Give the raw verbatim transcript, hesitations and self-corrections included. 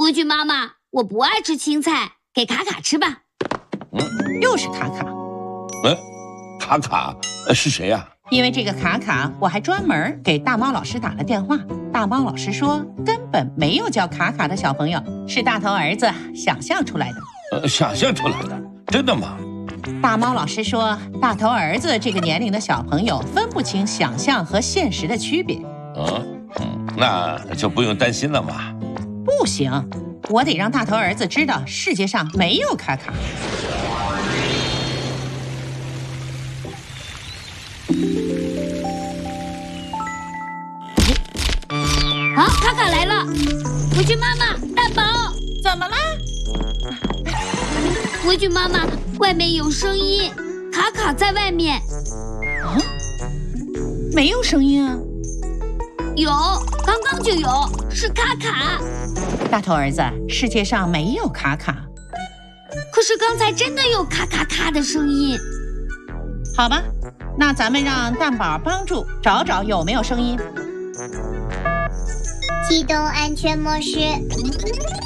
灰巨妈妈，我不爱吃青菜，给卡卡吃吧。 嗯，又是卡卡。 嗯，卡卡是谁呀？ 因为这个卡卡，我还专门给大猫老师打了电话。大猫老师说，根本没有叫卡卡的小朋友，是大头儿子想象出来的。 呃，想象出来的，真的吗？ 大猫老师说，大头儿子这个年龄的小朋友分不清想象和现实的区别。 嗯嗯，那就不用担心了嘛。 不行，我得让大头儿子知道世界上没有卡卡。 啊，卡卡来了！灰巨妈妈，大宝， 怎么了？ 灰巨妈妈，外面有声音，卡卡在外面。 啊？没有声音啊？ 有，刚刚就有，是卡卡。 大头儿子，世界上没有卡卡。 可是刚才真的有咔咔咔的声音。 好吧，那咱们让蛋宝帮助找找有没有声音。 启动安全模式。